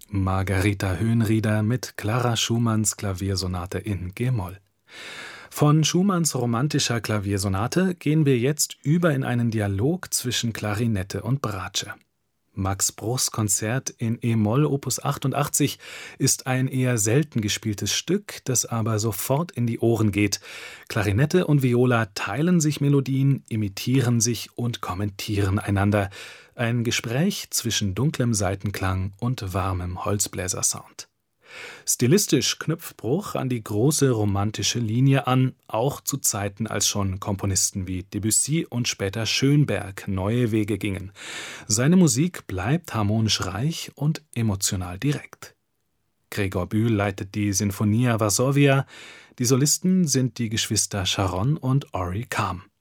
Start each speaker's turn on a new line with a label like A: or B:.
A: Margarita Höhenrieder mit Clara Schumanns Klaviersonate in g-Moll. Von Schumanns romantischer Klaviersonate gehen wir jetzt über in einen Dialog zwischen Klarinette und Bratsche. Max Bruchs Konzert in e-Moll Opus 88 ist ein eher selten gespieltes Stück, das aber sofort in die Ohren geht. Klarinette und Viola teilen sich Melodien, imitieren sich und kommentieren einander. Ein Gespräch zwischen dunklem Saitenklang und warmem Holzbläsersound. Stilistisch knüpft Bruch an die große romantische Linie an, auch zu Zeiten, als schon Komponisten wie Debussy und später Schönberg neue Wege gingen. Seine Musik bleibt harmonisch reich und emotional direkt. Gregor Bühl leitet die Sinfonia Varsovia. Die Solisten sind die Geschwister Sharon und Ori Kam.